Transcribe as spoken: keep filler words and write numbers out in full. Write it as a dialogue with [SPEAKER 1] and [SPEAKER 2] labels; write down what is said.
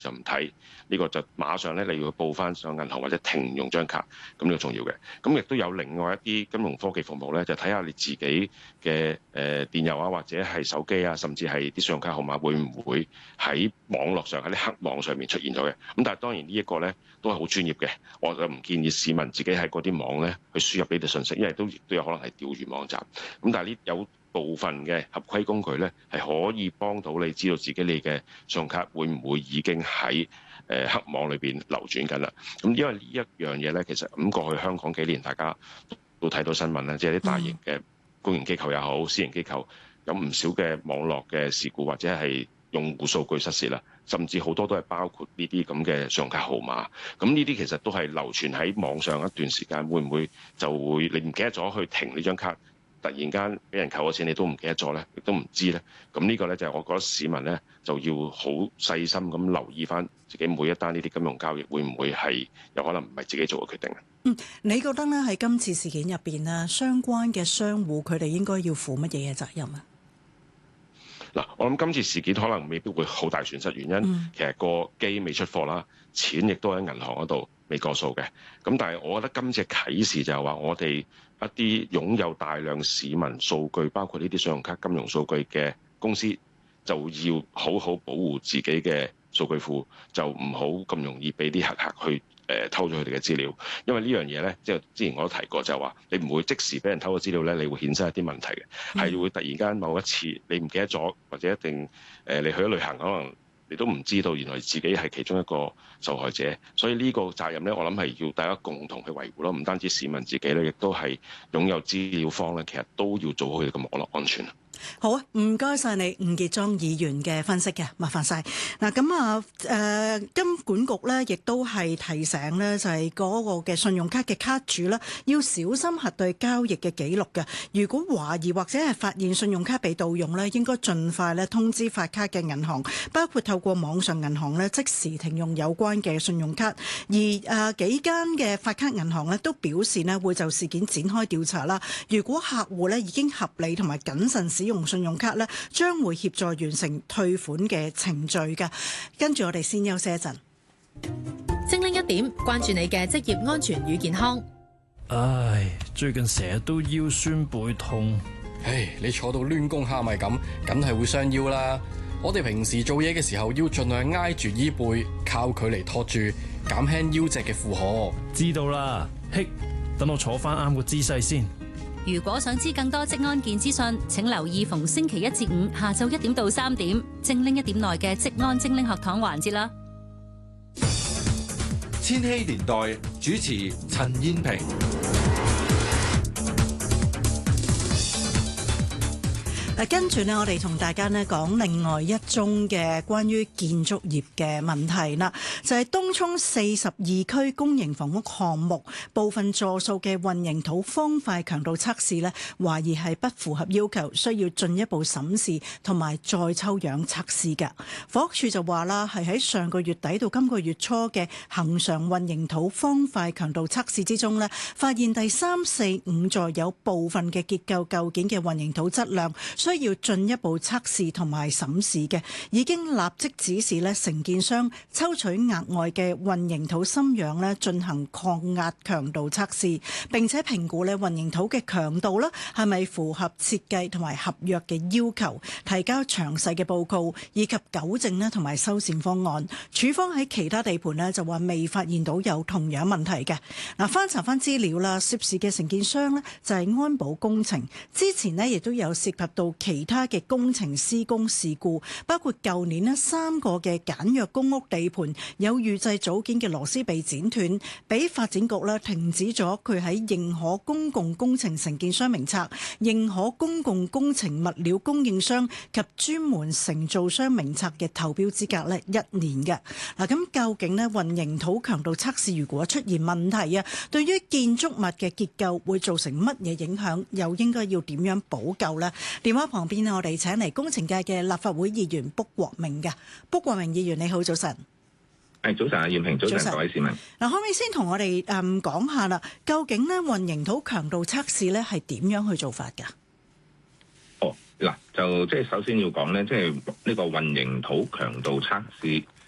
[SPEAKER 1] 就唔睇，呢、這個就馬上咧你要報翻上銀行或者停用張卡，咁呢個重要嘅。咁亦都有另外一啲金融科技服務咧，就睇下你自己嘅誒、呃、電郵啊，或者係手機啊，甚至係啲信用卡號碼會唔會喺網絡上喺啲黑網上面出現咗嘅。咁但係當然呢一個咧都係好專業嘅，我就唔建議市民自己喺嗰啲網咧去輸入呢啲信息，因為都亦都有可能係釣魚網站。咁但係呢有部分嘅合規工具咧，係可以幫到你知道自己你嘅信用卡會唔會已經喺誒黑網裏邊流轉緊啦。咁因為呢一樣嘢咧，其實咁過去香港幾年大家都睇到新聞啦，即係啲大型嘅公營機構又好，私營機構有唔少嘅網絡嘅事故或者係用戶數據失竊啦，甚至好多都係包括呢啲咁嘅信用卡號碼。咁呢啲其實都係流傳喺網上一段時間，會唔會就會你唔記得咗去停呢張卡？突然間俾人扣咗錢，你都唔記得咗咧，亦都唔知咧。咁呢個咧就係我覺得市民咧就要好細心咁留意翻自己每一單呢啲金融交易會唔會係有可能唔係自己做嘅決定。
[SPEAKER 2] 嗯，你覺得咧喺今次事件入邊咧，相關嘅商戶佢哋應該要負乜嘢嘅責任啊？
[SPEAKER 1] 嗱，我諗今次事件可能未必會好大損失，原因、嗯、其實個機未出貨啦，錢亦都喺銀行嗰度未過數嘅。咁但係我覺得今次啟示就係話，我哋一啲擁有大量市民數據，包括呢啲信用卡金融數據嘅公司，就要好好保護自己嘅數據庫，就唔好咁容易俾啲黑客去誒偷咗佢哋嘅資料。因為呢樣嘢咧，即係之前我都提過，就係話你唔會即時俾人偷咗資料咧，你會衍生一啲問題嘅，係、嗯、會突然間某一次你唔記得咗，或者一定誒你去咗旅行，可能你都唔知道原來自己係其中一個受害者。所以呢個責任咧，我諗係要大家共同去維護咯，唔單止市民自己咧，亦都係擁有資料方咧，其實都要做好佢哋嘅網絡安全。
[SPEAKER 2] 好啊，唔該晒你吳傑莊議員嘅分析嘅，麻煩晒。嗱咁啊，誒金管局咧亦都係提醒咧，就係嗰個嘅信用卡嘅卡主咧，要小心核對交易嘅記錄嘅。如果懷疑或者係發現信用卡被盜用咧，應該盡快咧通知發卡嘅銀行，包括透過網上銀行咧即時停用有關嘅信用卡。而誒幾間嘅發卡銀行咧都表示咧會就事件展開調查啦。如果客戶咧已經合理同埋謹慎使用用信用卡咧，將會協助完成退款嘅程序嘅。跟住我哋先休息一陣。
[SPEAKER 3] 精靈一點，關注你嘅職業安全與健康。
[SPEAKER 4] 唉，最近成日都腰酸背痛。
[SPEAKER 5] 唉，你坐到攣弓蝦米咁，梗係會傷腰啦。我哋平時做嘢嘅時候，要盡量挨住衣背，靠距離托住，減輕腰脊嘅負荷。
[SPEAKER 4] 知道啦，嘿，等我坐翻啱個姿勢先。
[SPEAKER 3] 如果想知更多職安健資訊，請留意逢星期一至五下晝一點到三點，精靈一點內嘅職安精靈學堂環節啦。
[SPEAKER 6] 千禧年代主持陳燕萍。
[SPEAKER 2] 跟住呢，我哋同大家呢講另外一宗嘅關於建築業嘅問題啦，就係東涌四十二區公營房屋項目部分座數嘅混凝土方塊強度測試呢，懷疑係不符合要求，需要進一步審視同埋再抽樣測試嘅。房屋署就話啦，係喺上個月底到今個月初嘅恆常混凝土方塊強度測試之中呢，發現第三、四、五座有部分嘅結構構件嘅混凝土質量需要進一步測試同埋審視嘅，已經立即指示咧承建商抽取額外嘅混凝土深樣咧進行抗壓強度測試，並且評估咧混凝土嘅強度啦係咪符合設計同埋合約嘅要求，提交詳細嘅報告以及糾正咧同埋修繕方案。署方喺其他地盤咧就話未發現到有同樣問題嘅。嗱，翻查翻資料啦，涉事嘅承建商咧就係安保工程，之前咧亦都有涉及到其他嘅工程施工事故，包括舊年咧三個嘅簡約公屋地盤有預製組件嘅螺絲被剪斷，俾發展局咧停止咗佢喺認可公共工程承建商名冊、認可公共工程物料供應商及專門承造商名冊嘅投標資格咧一年嘅。嗱，咁究竟咧混凝土強度測試如果出現問題啊，對於建築物嘅結構會造成乜嘢影響？又應該要點樣補救呢？電話旁邊我哋請嚟工程界嘅立法會議員卜國明嘅。卜國明議員你好，早晨。
[SPEAKER 7] 係早晨啊，燕萍，早晨各位市民。
[SPEAKER 2] 嗱，可唔可以先同我哋誒講下啦？究竟咧混凝土強度測試咧係點樣去做法㗎？
[SPEAKER 7] 哦，嗱，就即係首先要講咧，即係呢個混凝土強度測試